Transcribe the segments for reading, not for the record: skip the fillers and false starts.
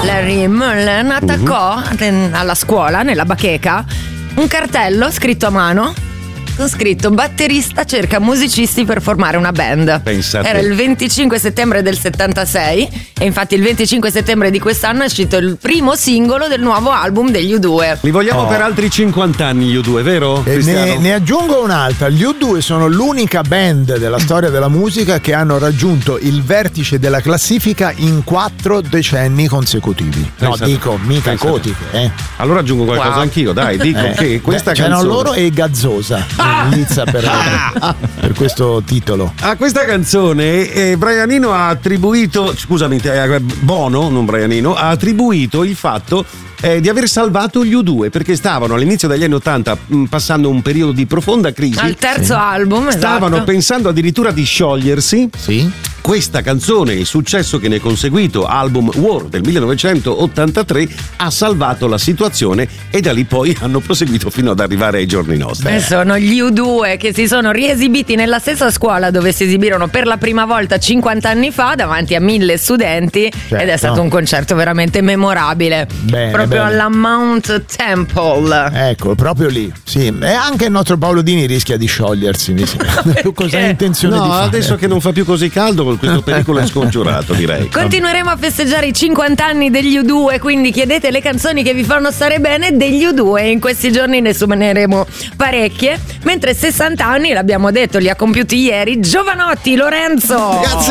Larry Mullen attaccò alla scuola, nella bacheca, un cartello scritto a mano con scritto: batterista cerca musicisti per formare una band. Pensate. Era il 25 settembre del 76 e infatti il 25 settembre di quest'anno è uscito il primo singolo del nuovo album degli U2. Li vogliamo per altri 50 anni gli U2, vero? Ne aggiungo un'altra. Gli U2 sono l'unica band della storia della musica che hanno raggiunto il vertice della classifica in 4 decenni consecutivi. Mica cotiche. Allora aggiungo qualcosa anch'io, dai, dico che questa canzone. C'erano loro e Gazzosa. Inizia per questo titolo. A questa canzone Brianino ha attribuito, scusami, Bono, non Brianino, ha attribuito il fatto di aver salvato gli U2 perché stavano all'inizio degli anni 80 passando un periodo di profonda crisi. Al terzo album, stavano pensando addirittura di sciogliersi. Sì. Questa canzone e il successo che ne è conseguito, album War del 1983, ha salvato la situazione e da lì poi hanno proseguito fino ad arrivare ai giorni nostri. Sono gli U2 che si sono riesibiti nella stessa scuola dove si esibirono per la prima volta 50 anni fa davanti a 1000 studenti, ed è stato un concerto veramente memorabile. Proprio alla Mount Temple. Ecco, proprio lì. Sì, e anche il nostro Paolo Dini rischia di sciogliersi. Tu cosa hai intenzione di fare? Adesso che non fa più così caldo, questo pericolo è scongiurato, direi. Continueremo a festeggiare i 50 anni degli U2, quindi chiedete le canzoni che vi fanno stare bene degli U2. In questi giorni ne suoneremo parecchie, mentre 60 anni, l'abbiamo detto, li ha compiuti ieri Giovanotti, Lorenzo. Ragazzi!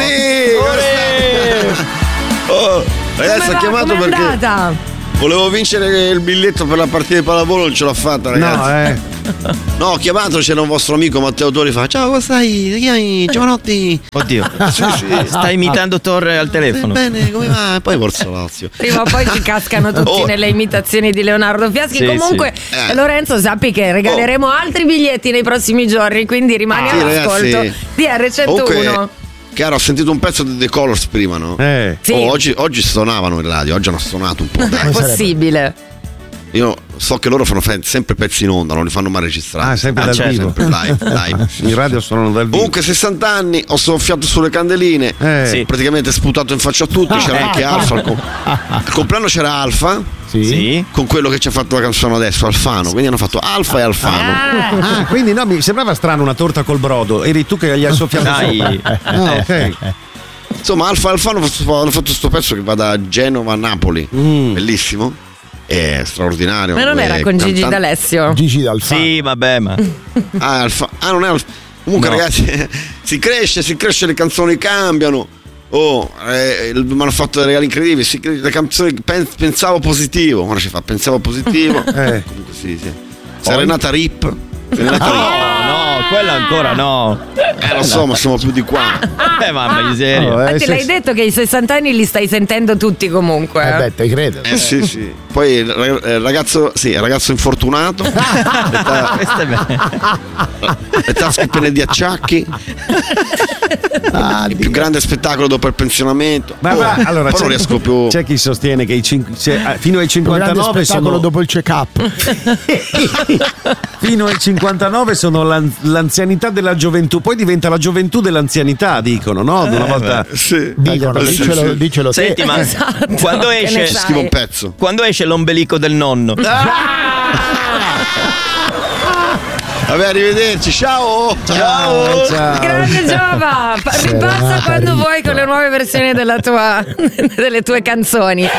Ragazzi, ho chiamato perché volevo vincere il biglietto per la partita di pallavolo, non ce l'ho fatta, ragazzi. No, ho chiamato, c'era un vostro amico Matteo Tori, fa: ciao, come stai? Ti chiami Giovanotti? Oddio, sì. Stai imitando Torre al telefono. Bene, come va? E poi Forza Lazio. Prima o poi ci cascano tutti nelle imitazioni di Leonardo Fiaschi. Comunque, Lorenzo, sappi che regaleremo altri biglietti nei prossimi giorni, quindi rimani all'ascolto di R101. Chiaro, ho sentito un pezzo di The Colors prima, no? Sì. Oggi suonavano in radio, oggi hanno suonato un po'. È possibile. Io so che loro fanno sempre pezzi in onda, non li fanno mai registrare. Sempre dal vivo. Sempre live. In radio suonano dal vivo. Comunque 60 anni, ho soffiato sulle candeline, praticamente sputato in faccia a tutti. C'era anche Alfa. Al compleanno c'era Alfa. Sì. Con quello che ci ha fatto la canzone adesso, Alfano. Quindi hanno fatto Alfa e Alfano. Quindi no, mi sembrava strano una torta col brodo. Eri tu che gli hai soffiato ok. Insomma, Alfa e Alfano hanno fatto questo pezzo che va da Genova a Napoli. Bellissimo. È straordinario. Ma non era con Gigi D'Alessio? Gigi D'Alfano. Sì, vabbè, ma non è Alfa. Comunque, ragazzi, si cresce, le canzoni cambiano. Mi hanno fatto dei regali incredibili. Le canzoni, pensavo positivo. Ora ci fa, pensavo positivo. Comunque sì. Serenata Rip. No, quella ancora no. Lo so, ma siamo più di qua. Mamma miseria. Infatti l'hai detto che i 60 anni li stai sentendo tutti comunque. Te credo. Sì. Poi il ragazzo infortunato. Le tasche piene di acciacchi. Il più grande spettacolo dopo il pensionamento. Allora, poi non riesco più. C'è chi sostiene che fino ai 59 spettacolo dopo il check-up. Fino ai 59 sono l'anzianità della gioventù, poi diventa la gioventù dell'anzianità, dicono, no? Una volta dicelo. Senti, ma quando esce scrivo un pezzo. Quando esce l'ombelico del nonno? Vabbè, arrivederci, ciao. Grande Giova, ripassa quando vuoi con le nuove versioni delle tue canzoni.